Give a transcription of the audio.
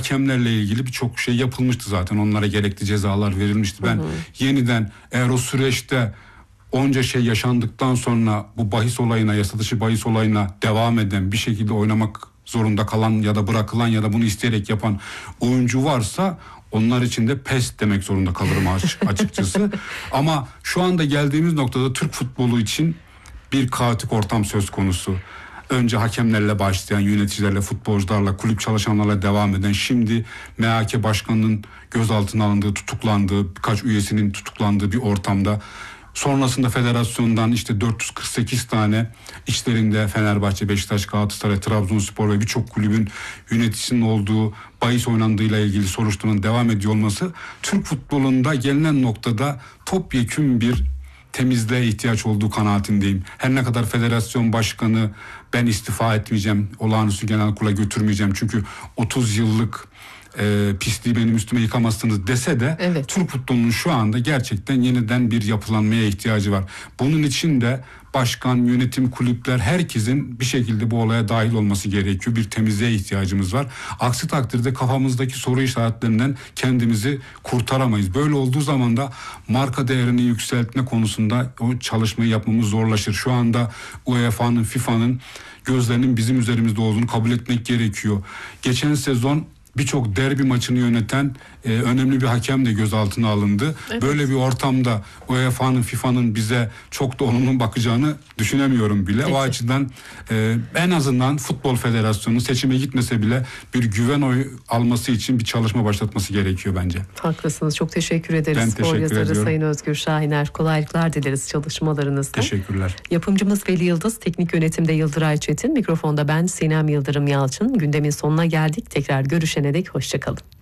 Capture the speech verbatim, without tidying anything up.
hakemlerle ilgili birçok şey yapılmıştı zaten. Onlara gerekli cezalar verilmişti. Ben hı hı. yeniden eğer o süreçte onca şey yaşandıktan sonra bu bahis olayına, yasa dışı bahis olayına devam eden, bir şekilde oynamak zorunda kalan ya da bırakılan ya da bunu isteyerek yapan oyuncu varsa onlar için de pes demek zorunda kalırım açıkçası. Ama şu anda geldiğimiz noktada Türk futbolu için bir kaotik ortam söz konusu. Önce hakemlerle başlayan, yöneticilerle, futbolcularla, kulüp çalışanlarla devam eden, şimdi M H K Başkanı'nın gözaltına alındığı, tutuklandığı, birkaç üyesinin tutuklandığı bir ortamda. Sonrasında federasyondan işte dört yüz kırk sekiz tane, içlerinde Fenerbahçe, Beşiktaş, Galatasaray, Trabzonspor ve birçok kulübün yöneticisinin olduğu bahis oynandığıyla ilgili soruşturmanın devam ediyor olması, Türk futbolunda gelinen noktada topyekün bir temizliğe ihtiyaç olduğu kanaatindeyim. Her ne kadar federasyon başkanı ben istifa etmeyeceğim, olağanüstü genel kurula götürmeyeceğim çünkü otuz yıllık e, pisliği benim üstüme yıkamazsınız dese de evet. Türk futbolunun şu anda gerçekten yeniden bir yapılanmaya ihtiyacı var. Bunun için de başkan, yönetim, kulüpler, herkesin bir şekilde bu olaya dahil olması gerekiyor. Bir temizliğe ihtiyacımız var. Aksi takdirde kafamızdaki soru işaretlerinden kendimizi kurtaramayız. Böyle olduğu zaman da marka değerini yükseltme konusunda o çalışmayı yapmamız zorlaşır. Şu anda U E F A'nın, FIFA'nın gözlerinin bizim üzerimizde olduğunu kabul etmek gerekiyor. Geçen sezon birçok derbi maçını yöneten e, önemli bir hakem de gözaltına alındı. Evet. Böyle bir ortamda U E F A'nın, FIFA'nın bize çok da olumlu bakacağını düşünemiyorum bile. Peki. O açıdan e, en azından Futbol Federasyonu seçime gitmese bile bir güven oyu alması için bir çalışma başlatması gerekiyor bence. Haklısınız. Çok teşekkür ederiz. Ben teşekkür yazarı ediyorum. Sayın Özgür Şahiner. Kolaylıklar dileriz çalışmalarınızda. Teşekkürler. Yapımcımız Veli Yıldız, teknik yönetimde Yıldıray Çetin, mikrofonda ben Sinem Yıldırım Yalçın. Gündemin sonuna geldik. Tekrar görüşene dek hoşça kalın.